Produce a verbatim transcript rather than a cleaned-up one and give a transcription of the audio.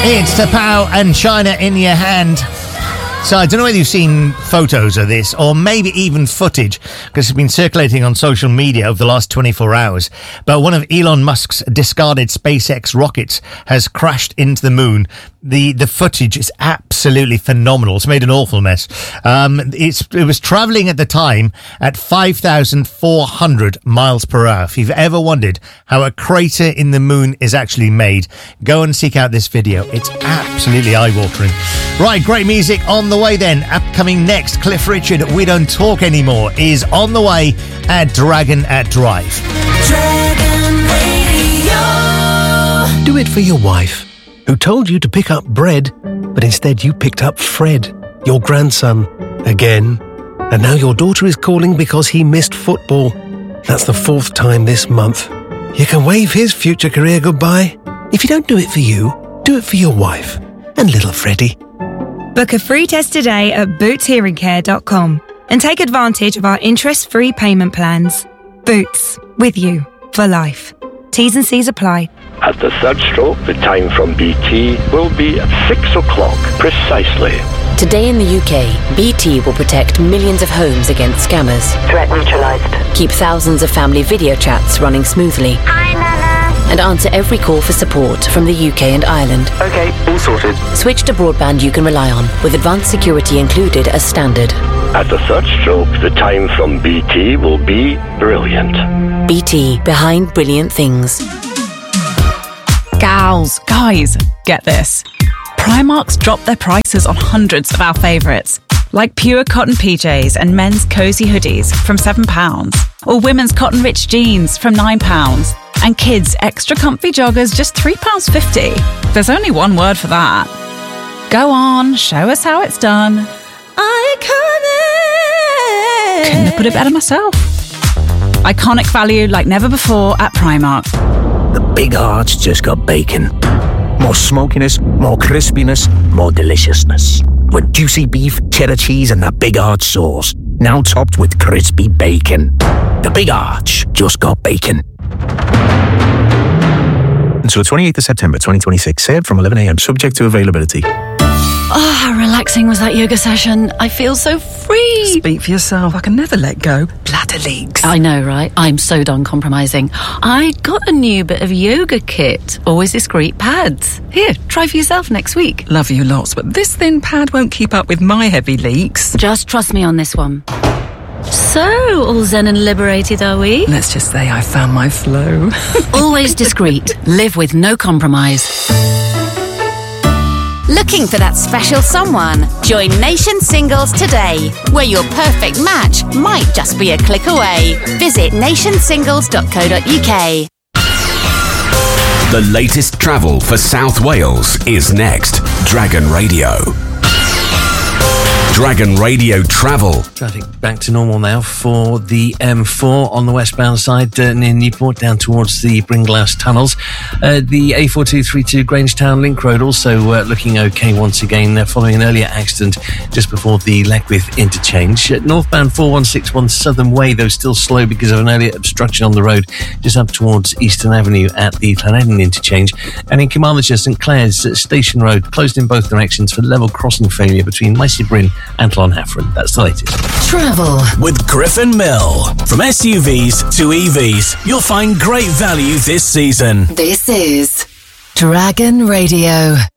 It's Tapao and China in your hand. So I don't know whether you've seen photos of this or maybe even footage, because it's been circulating on social media over the last twenty-four hours. But one of Elon Musk's discarded SpaceX rockets has crashed into the moon. The the footage is absolutely phenomenal. It's made an awful mess. Um, it's it was travelling at the time at five thousand four hundred miles per hour. If you've ever wondered how a crater in the moon is actually made, go and seek out this video. It's absolutely eye-watering. Right, great music on the way then. Upcoming next, Cliff Richard, We Don't Talk Anymore, is on the way at Dragon at Drive. Dragon Radio. Do it for your wife, who told you to pick up bread, but instead you picked up Fred, your grandson, again. And now your daughter is calling because he missed football. That's the fourth time this month. You can wave his future career goodbye. If you don't do it for you, do it for your wife and little Freddie. Book a free test today at boots hearing care dot com and take advantage of our interest-free payment plans. Boots, with you for life. T's and C's apply. At the third stroke, the time from B T will be at six o'clock precisely. Today in the U K, B T will protect millions of homes against scammers. Threat neutralised. Keep thousands of family video chats running smoothly. Hi, Nana. And answer every call for support from the U K and Ireland. Okay, all sorted. Switch to broadband you can rely on, with advanced security included as standard. At the third stroke, the time from B T will be brilliant. B T, behind brilliant things. Gals, guys, get this. Primark's dropped their prices on hundreds of our favourites, like pure cotton P Js and men's cosy hoodies from seven pounds, or women's cotton rich jeans from nine pounds, and kids' extra comfy joggers just three pounds fifty. There's only one word for that. Go on, show us how it's done. Iconic! Couldn't have put it better myself. Iconic value like never before at Primark. The Big Arch just got bacon. More smokiness, more crispiness, more deliciousness. With juicy beef, cheddar cheese and the Big Arch sauce. Now topped with crispy bacon. The Big Arch just got bacon. Until the twenty-eighth of September twenty twenty-six, served from eleven a.m, subject to availability. Oh, how relaxing was that yoga session. I feel so free. Speak for yourself. I can never let go. Bladder leaks. I know, right? I'm so done compromising. I got a new bit of yoga kit. Always discreet pads. Here, try for yourself next week. Love you lots, but this thin pad won't keep up with my heavy leaks. Just trust me on this one. So, all zen and liberated, are we? Let's just say I found my flow. Always discreet. Live with no compromise. Looking for that special someone? Join Nation Singles today, where your perfect match might just be a click away. Visit nation singles dot co dot uk. The latest travel for South Wales is next. Dragon Radio. Dragon Radio Travel. Traffic back to normal now for the M four on the westbound side uh, near Newport down towards the Bringlass tunnels. Uh, the A four two three two Grangetown Link Road also uh, looking okay once again uh, following an earlier accident just before the Leckwith interchange. Uh, northbound four one six one Southern Way, though still slow because of an earlier obstruction on the road just up towards Eastern Avenue at the Llanellan interchange. And in Carmarthenshire, St Clair's uh, Station Road closed in both directions for level crossing failure between Maesy Bryn and Llanhafren. That's the latest. Travel with Griffin Mill. From S U Vs to E Vs, you'll find great value this season. This is Dragon Radio.